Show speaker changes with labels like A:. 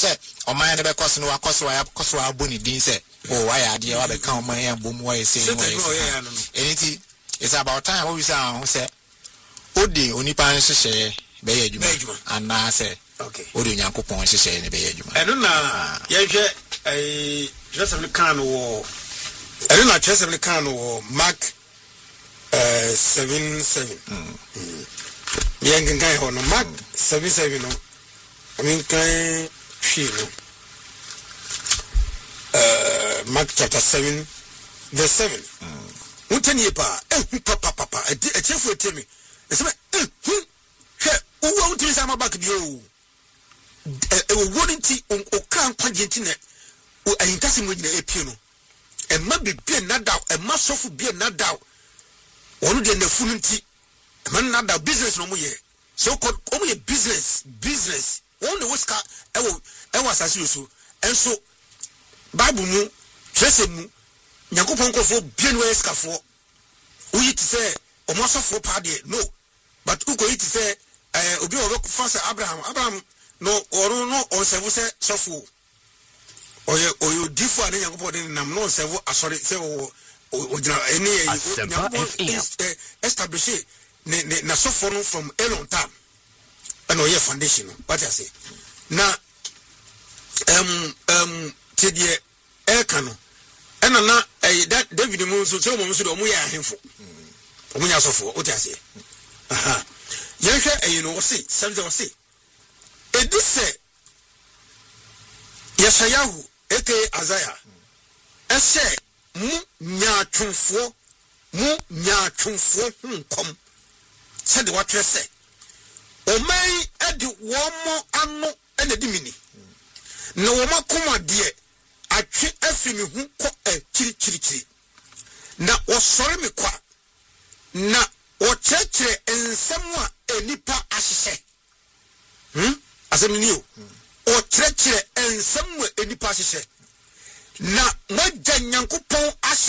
A: say oman ne be koso no akoso aboni din say oh why ade wa be kan oman yan bom why say anything it's about time we say odi onipa nhehye be ye adwuma ana say
B: okay
A: odi nyankopon nhehye ne be ye adwuma
B: eno na ye Joseph le kan wo eno na Joseph le kan wo Mark 7:7 Yang ho no Mark 7:7 no I mean kan no Mark chapter 7 verse 7 Untani pa papa etifu etemi esema hwe uwa untimi sama back bio wouldn't o kan kwagenti na o ayintase mo nyina epie no e ma bibie nada e ma sofu bie nada onu de na funu nti e ma nada business no mo ye so ko mo ye business onu woska e wo asase so enso bible mu trese mu Yakupon kofo bien we skafo uyi ti say o mo sofo pa de no but uko yi ti say obi o be fa say Abraham no oru no on sevu say sofo oyo difu ane Yakupon de nam no sevu asori say o jina ene establish na sofo no from a long time and o ye foundation what I say na tedie ekano ena na that David Munso so mo so do mo ya ahemfo mo nya sofo o ti ase aha ye hwe no wose something wose edise Yeshayahu aka Isaiah ese mu nya twumfo hunkom said what you say o mai edi wo mo ano ena di mini na wo makoma de atwe afimi hu ko chiri na osore me kwa na o chekire ensem a enipa ahihye asemi o o chekire ensem a enipa ahihye na magya Nyankopon